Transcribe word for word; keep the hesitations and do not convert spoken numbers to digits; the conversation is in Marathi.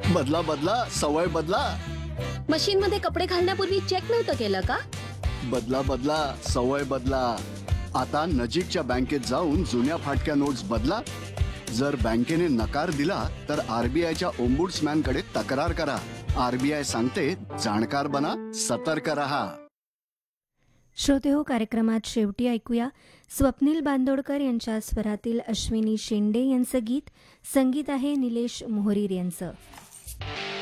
बदला बदला सवय बदला. मशीन मध्ये कपडे घालण्यापूर्वी चेक नव्हतं केलं का? बदला बदला सवय बदला. आता नजीकच्या बँकेत जाऊन जुन्या फाटक्या नोट्स बदला. जर बँकेने नकार दिला तर आरबीआयच्या ओम्बुड्समॅन कडे तक्रार करा. आरबीआय सांगते, जाणकार बना, सतर्क रहा. श्रोते हो, कार्यक्रमात शेवटी ऐकूया स्वप्नील बांदोडकर यांच्या स्वरातील अश्विनी शेंडे यांचं गीत. संगीत आहे निलेश मोहरीर यांचं.